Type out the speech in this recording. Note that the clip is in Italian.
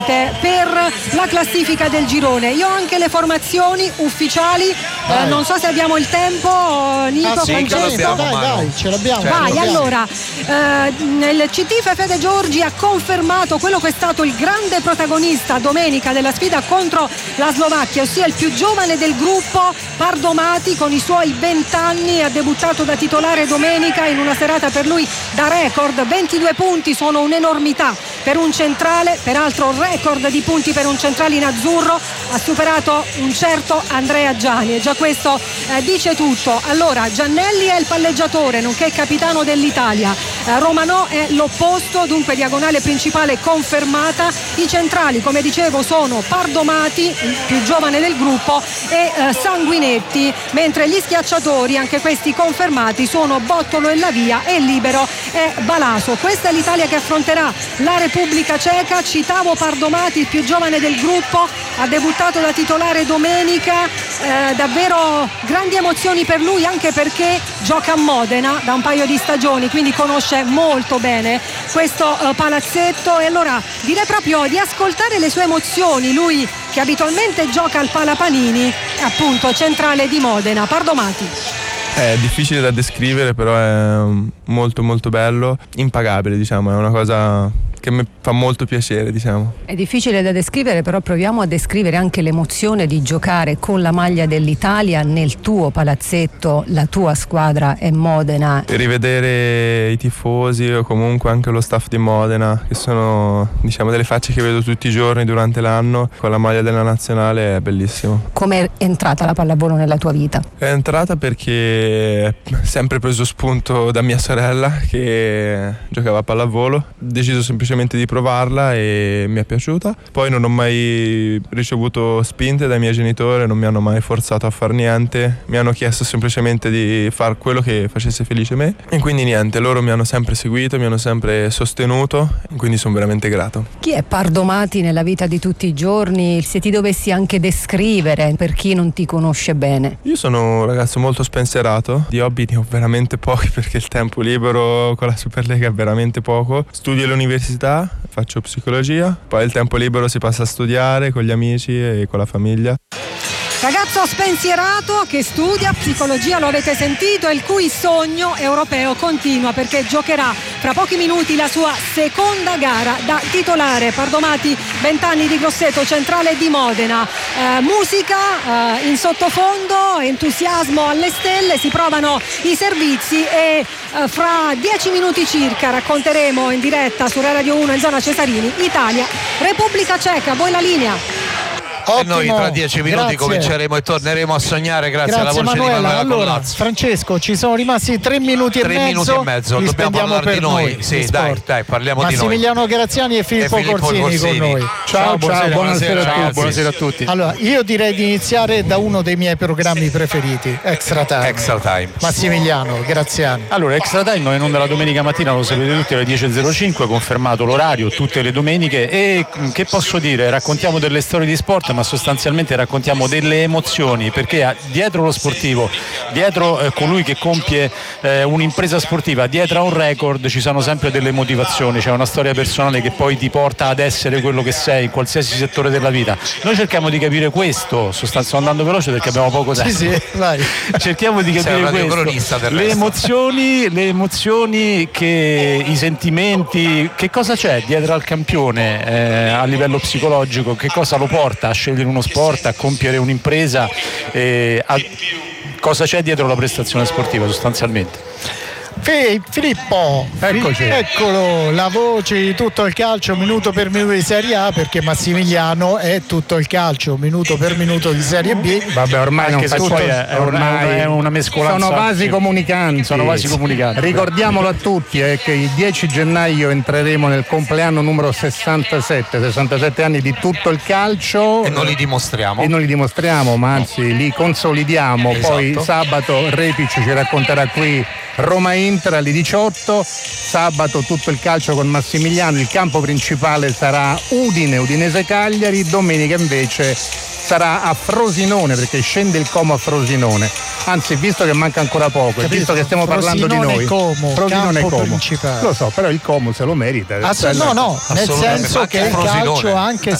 per la classifica del girone. Io ho anche le formazioni ufficiali, non so se abbiamo il tempo, Nico, sì, Francesco. Dai, ce l'abbiamo. Vai, allora, il CT Fede Giorgi ha confermato quello che è stato il grande protagonista domenica della sfida contro la Slovacchia, ossia il più giovane del gruppo, Pardomati, con i suoi 20 anni, ha debuttato da titolare domenica in una serata per lui da record. 22 punti sono un'enormità per un centrale, peraltro record di punti per un centrale in azzurro, ha superato un certo Andrea Giani, e già questo dice tutto. Allora, Giannelli è il palleggiatore nonché capitano dell'Italia, Romanò è l'opposto, dunque diagonale principale confermata. I centrali, come dicevo, sono Pardomati, il più giovane del gruppo, e Sanguinetti, mentre gli schiacciatori, anche questi confermati, sono Bottolo e Lavia, e libero è Balaso. Questa è l'Italia che affronterà la Repubblica Ceca. Citavo Pardomati, il più giovane del gruppo, ha debuttato da titolare domenica, davvero grandi emozioni per lui, anche perché gioca a Modena da un paio di stagioni, quindi conosce molto bene questo palazzetto, e allora direi proprio di ascoltare le sue emozioni, lui che abitualmente gioca al Palapanini, appunto centrale di Modena. Pardomati. È difficile da descrivere, però è molto molto bello, impagabile, diciamo, è una cosa che mi fa molto piacere, diciamo. È difficile da descrivere, però proviamo a descrivere anche l'emozione di giocare con la maglia dell'Italia nel tuo palazzetto, la tua squadra è Modena. Rivedere i tifosi o comunque anche lo staff di Modena, che sono, diciamo, delle facce che vedo tutti i giorni durante l'anno, con la maglia della nazionale, è bellissimo. Come è entrata la pallavolo nella tua vita? È entrata perché ho sempre preso spunto da mia sorella che giocava a pallavolo, ho deciso semplicemente di provarla e mi è piaciuta. Poi non ho mai ricevuto spinte dai miei genitori, non mi hanno mai forzato a far niente, mi hanno chiesto semplicemente di fare quello che facesse felice me, e quindi niente, loro mi hanno sempre seguito, mi hanno sempre sostenuto, e quindi sono veramente grato. Chi è Pardomati nella vita di tutti i giorni, se ti dovessi anche descrivere per chi non ti conosce bene? Io sono un ragazzo molto spensierato, di hobby ne ho veramente pochi perché il tempo libero con la Superlega è veramente poco. Studio all'università, faccio psicologia, poi il tempo libero si passa a studiare con gli amici e con la famiglia. Ragazzo spensierato che studia psicologia, lo avete sentito, e il cui sogno europeo continua, perché giocherà fra pochi minuti la sua seconda gara da titolare. Pardomati, 20 anni di Grosseto, centrale di Modena. Musica in sottofondo, entusiasmo alle stelle, si provano i servizi, e fra 10 minuti circa racconteremo in diretta su Radio 1 in zona Cesarini Italia Repubblica Ceca. Voi la linea. Ottimo, e noi tra 10 minuti grazie. Cominceremo e torneremo a sognare grazie alla voce Manuela. di Manuela Allora, Collazzi. Francesco, ci sono rimasti 3 minuti e 3 mezzo. minuti e mezzo, Li dobbiamo spendiamo parlare per di noi. noi. Sì, dai, parliamo di noi. Massimiliano Graziani e Filippo Corsini con noi. Ciao, buonasera a tutti. Allora, io direi di iniziare da uno dei miei programmi preferiti, Extra Time. Massimiliano Graziani. Allora, Extra Time è in onda la domenica mattina, lo sapete tutti, alle 10.05, confermato l'orario tutte le domeniche, e che posso dire? Raccontiamo delle storie di sport, ma sostanzialmente raccontiamo delle emozioni, perché dietro lo sportivo, dietro colui che compie un'impresa sportiva, dietro a un record ci sono sempre delle motivazioni, c'è una storia personale che poi ti porta ad essere quello che sei in qualsiasi settore della vita. Noi cerchiamo di capire questo, sto andando veloce perché abbiamo poco tempo. Sì, vai. Cerchiamo di capire questo, le emozioni, che i sentimenti, che cosa c'è dietro al campione a livello psicologico, che cosa lo porta a scegliere uno sport, a compiere un'impresa, cosa c'è dietro la prestazione sportiva sostanzialmente. Filippo, eccoci. Eccolo, la voce di tutto il calcio minuto per minuto di Serie A, perché Massimiliano è tutto il calcio minuto per minuto di Serie B. Vabbè, ormai anche non se poi è una mescolanza. Sono vasi comunicanti. Ricordiamolo a tutti, che il 10 gennaio entreremo nel compleanno numero 67 anni di tutto il calcio. E non li dimostriamo, ma anzi li consolidiamo. Esatto. Poi sabato Repic ci racconterà qui Roma-Inter alle 18, sabato tutto il calcio con Massimiliano, il campo principale sarà Udine-Cagliari, domenica invece sarà a Frosinone, perché scende il Como a Frosinone. Anzi, visto che manca ancora poco, e visto che stiamo parlando di noi, Frosinone Como principale. Lo so, però il Como se lo merita. No, nel senso che il calcio anche